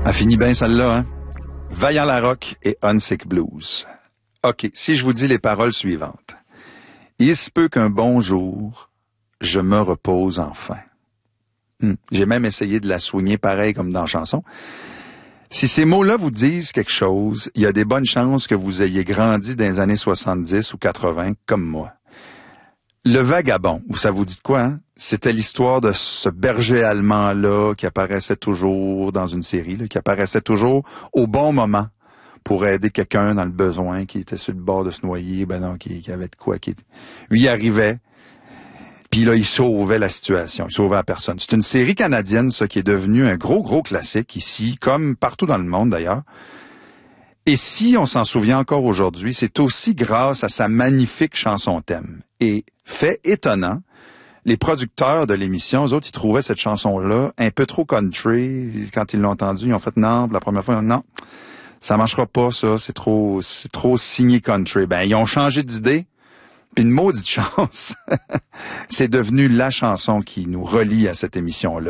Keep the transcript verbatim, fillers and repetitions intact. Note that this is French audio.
A fini bien celle-là, hein? Vaillant Larocque et Unsick Blues. OK, si je vous dis les paroles suivantes. Il se peut qu'un bon jour, je me repose enfin. Hum. J'ai même essayé de la soigner pareil comme dans la chanson. Si ces mots-là vous disent quelque chose, il y a des bonnes chances que vous ayez grandi dans les années soixante-dix ou quatre-vingts comme moi. Le Vagabond, ça vous dit de quoi, hein? C'était l'histoire de ce berger allemand-là qui apparaissait toujours dans une série, là, qui apparaissait toujours au bon moment pour aider quelqu'un dans le besoin, qui était sur le bord de se noyer, ben non, qui, qui avait de quoi, qui lui il arrivait, puis là, il sauvait la situation, il sauvait la personne. C'est une série canadienne, ça, qui est devenue un gros, gros classique ici, comme partout dans le monde d'ailleurs. Et si on s'en souvient encore aujourd'hui, c'est aussi grâce à sa magnifique chanson-thème. Et fait étonnant, les producteurs de l'émission, eux autres, ils trouvaient cette chanson-là un peu trop country. Quand ils l'ont entendue, ils ont fait non, la première fois, non, ça marchera pas, ça, c'est trop, c'est trop signé country. Ben, ils ont changé d'idée, puis une maudite chance. C'est devenu la chanson qui nous relie à cette émission-là.